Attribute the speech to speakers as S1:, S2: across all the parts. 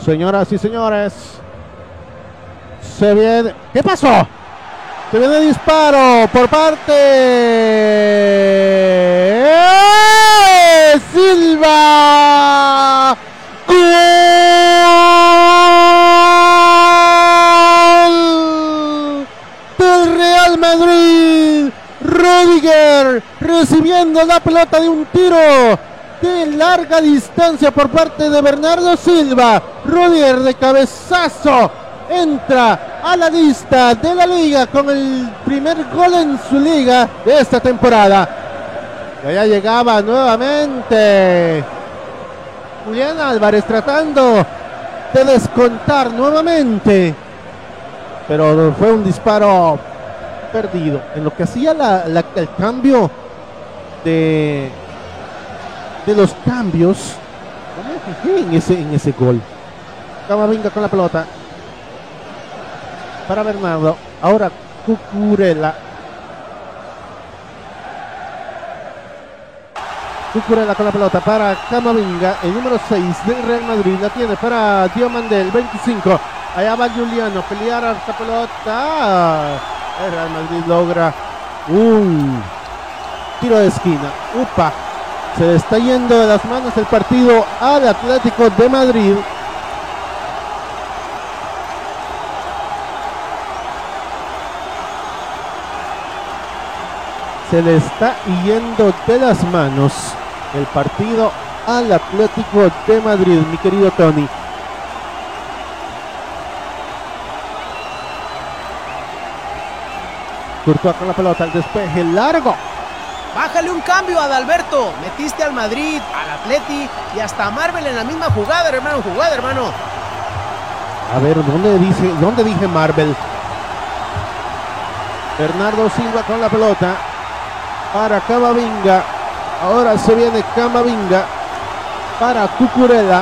S1: Señoras y señores, se viene... ¿Qué pasó? Se viene disparo por parte de Silva. ¡Gol del Real Madrid! Rudiger recibiendo la pelota de un tiro de larga distancia por parte de Bernardo Silva. Rudiger de cabezazo entra a la lista de la liga con el primer gol en su liga de esta temporada. Y allá llegaba nuevamente Julián Álvarez tratando de descontar nuevamente, pero fue un disparo perdido. En lo que hacía el cambio de los cambios, no me fijé en ese gol. Camavinga con la pelota para Bernardo, ahora Cucurella con la pelota para Camavinga, el número 6 del Real Madrid, la tiene para Diomande, el 25, allá va Juliano, pelear a esta pelota, el Real Madrid logra un tiro de esquina, se le está yendo de las manos el partido al Atlético de Madrid. Se le está yendo de las manos el partido al Atlético de Madrid, mi querido Tony. Courtois con la pelota, el despeje largo.
S2: Bájale un cambio a Adalberto. Metiste al Madrid, al Atleti y hasta a Marvel en la misma jugada, hermano.
S1: A ver, ¿dónde dije Marvel? Bernardo Silva con la pelota para Camavinga. Ahora se viene Camavinga para Cucurella.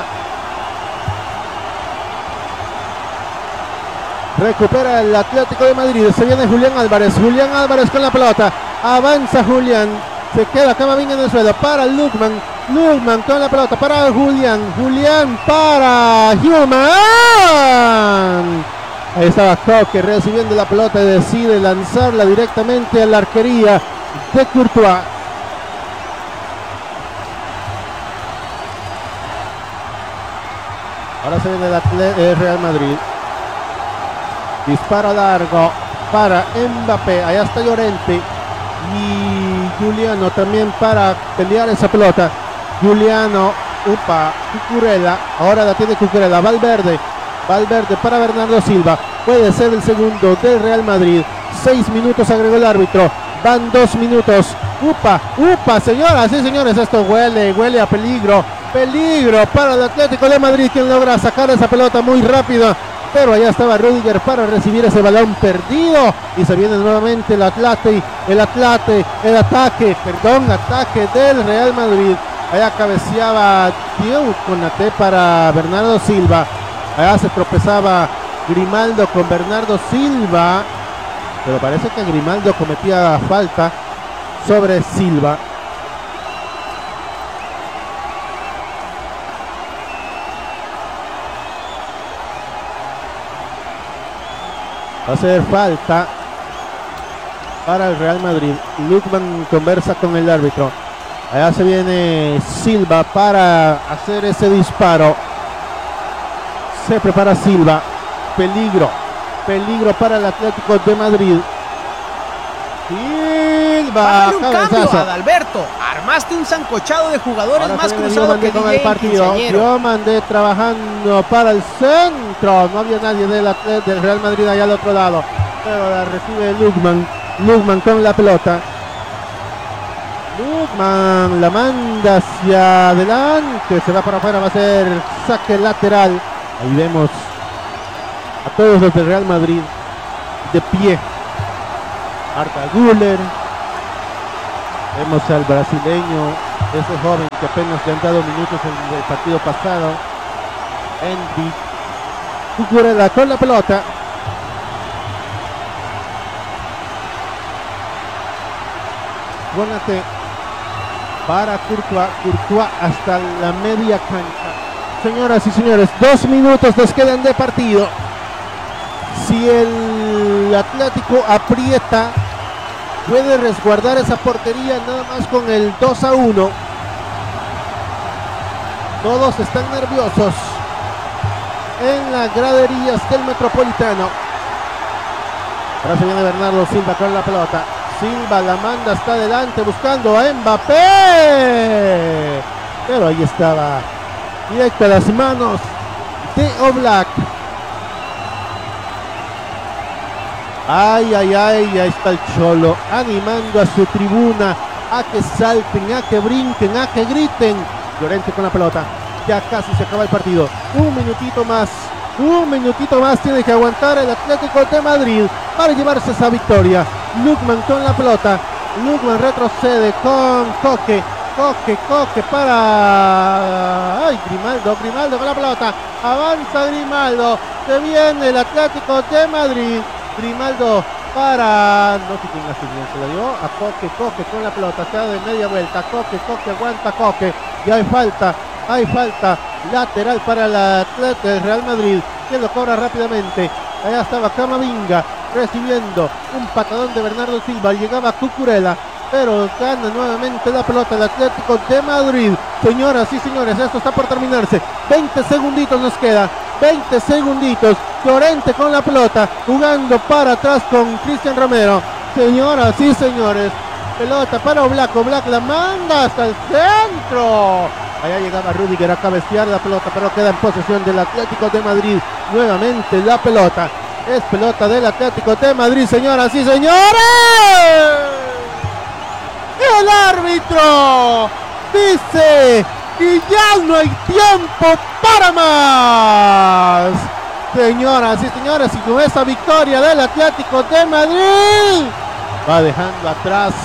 S1: Recupera el Atlético de Madrid. Se viene Julián Álvarez. Julián Álvarez con la pelota. Avanza Julián. Se queda Camavinga en el suelo para Lukman. Lukman con la pelota para Julián. Julián para Human. Ahí estaba Coque recibiendo la pelota y decide lanzarla directamente a la arquería de Courtois. Ahora se viene el Real Madrid. Disparo largo para Mbappé. Allá está Llorente. Y Juliano también para pelear esa pelota. Juliano, Cucurella. Ahora la tiene Cucurella. Valverde para Bernardo Silva. Puede ser el segundo del Real Madrid. 6 minutos agregó el árbitro. Van 2 minutos. Señoras y señores, esto huele a peligro. Peligro para el Atlético de Madrid, quien logra sacar esa pelota muy rápido. Pero allá estaba Rudiger para recibir ese balón perdido. Y se viene nuevamente el ataque del Real Madrid. Allá cabeceaba Diego Konaté para Bernardo Silva. Allá se tropezaba Grimaldo con Bernardo Silva. Pero parece que Grimaldo cometía falta sobre Silva. Va a ser falta para el Real Madrid. Lukman conversa con el árbitro. Allá se viene Silva para hacer ese disparo. Se prepara Silva. Peligro para el Atlético de Madrid. Silva,
S2: un cambio a Adalberto. Armaste un sancochado de jugadores. Ahora más cruzado que
S1: con el partido. Diomande trabajando para el centro. No había nadie del Real Madrid allá al otro lado. Pero la recibe Lukman con la pelota. Lukman la manda hacia adelante. Se va para afuera. Va a ser saque lateral. Ahí vemos a todos los del Real Madrid de pie. Arda Güler. Vemos al brasileño, ese joven que apenas le han dado minutos en el partido pasado. Andy Cucurella con la pelota. Konaté para Courtois hasta la media cancha. Señoras y señores, 2 minutos nos quedan de partido. Si el Atlético aprieta, puede resguardar esa portería nada más con el 2-1. Todos están nerviosos en las graderías del Metropolitano. Ahora se viene Bernardo Silva con la pelota. Silva la manda hasta adelante buscando a Mbappé. Pero ahí estaba, directo a las manos de Oblak. Ay, ay, ay, ahí está el Cholo animando a su tribuna a que salten, a que brinquen, a que griten. Llorente con la pelota, ya casi se acaba el partido. Un minutito más tiene que aguantar el Atlético de Madrid para llevarse esa victoria. Lukman con la pelota, Lukman retrocede con Coque para... ¡Ay! Grimaldo con la pelota, avanza Grimaldo, se viene el Atlético de Madrid. Grimaldo para... no sé quién se la dio a Coque con la pelota, se da de media vuelta, Coque aguanta Coque, y hay falta lateral para el Atlético del Real Madrid, que lo cobra rápidamente. Allá estaba Camavinga recibiendo un patadón de Bernardo Silva, llegaba Cucurella, pero gana nuevamente la pelota el Atlético de Madrid. Señoras y señores, esto está por terminarse. 20 segunditos nos queda, 20 segunditos. Llorente con la pelota, jugando para atrás con Cristian Romero. Señoras y señores, pelota para Oblak la manda hasta el centro. Allá llegaba Rüdiger a cabecear la pelota, pero queda en posesión del Atlético de Madrid. Nuevamente la pelota, es pelota del Atlético de Madrid, señoras y señores. El árbitro dice que ya no hay tiempo para más. Señoras y señores, y con esa victoria del Atlético de Madrid, va dejando atrás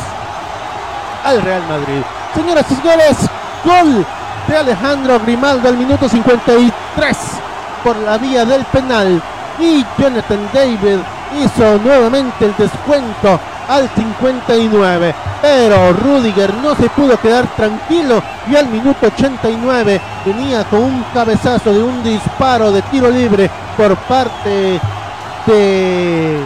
S1: al Real Madrid. Señoras y señores, gol de Alejandro Grimaldo al minuto 53 por la vía del penal, y Jonathan David hizo nuevamente el descuento al 59, pero Rüdiger no se pudo quedar tranquilo y al minuto 89 venía con un cabezazo de un disparo de tiro libre por parte de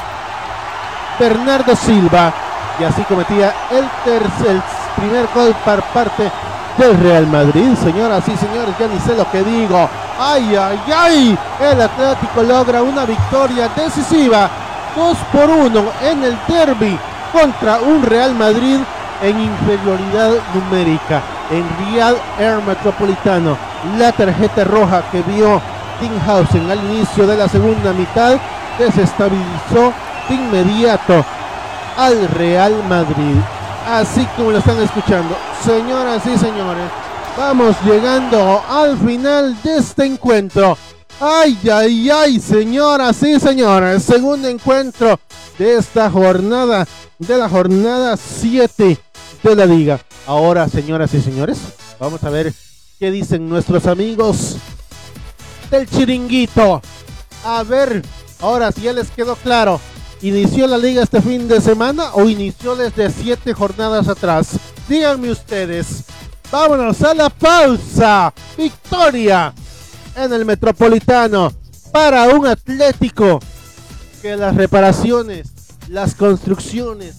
S1: Bernardo Silva, y así cometía el primer gol por parte del Real Madrid. Señoras y señores, ya ni sé lo que digo. Ay, ay, ay, el Atlético logra una victoria decisiva 2-1 en el derbi contra un Real Madrid en inferioridad numérica en Riyadh Air Metropolitano. La tarjeta roja que vio Tinghausen al inicio de la segunda mitad desestabilizó de inmediato al Real Madrid. Así como lo están escuchando, señoras y señores, vamos llegando al final de este encuentro. Ay, ay, ay, señoras y señores, segundo encuentro de esta jornada, de la jornada 7 de la liga. Ahora, señoras y señores, vamos a ver qué dicen nuestros amigos del Chiringuito. A ver, ahora si ya les quedó claro, ¿inició la liga este fin de semana o inició desde 7 jornadas atrás? Díganme ustedes. Vámonos a la pausa. Victoria en el Metropolitano para un Atlético que las reparaciones, las construcciones,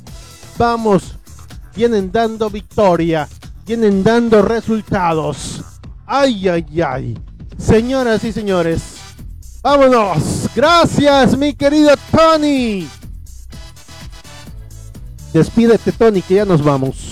S1: vienen dando victoria, vienen dando resultados. Ay, ay, ay. Señoras y señores, vámonos. Gracias, mi querido Tony. Despídete, Tony, que ya nos vamos.